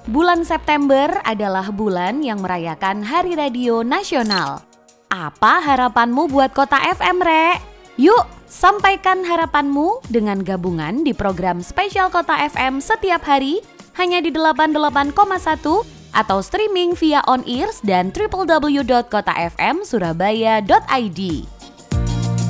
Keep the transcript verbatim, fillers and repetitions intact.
Bulan September adalah bulan yang merayakan Hari Radio Nasional. Apa harapanmu buat Kota F M, Rek? Yuk, sampaikan harapanmu dengan gabungan di program spesial Kota F M setiap hari hanya di delapan puluh delapan koma satu atau streaming via on ears dan w w w dot kota f m surabaya dot i d.